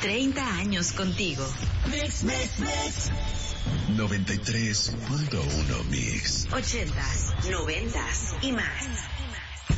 30 años contigo. Mix. 93.1 Mix. 80s, 90s y más.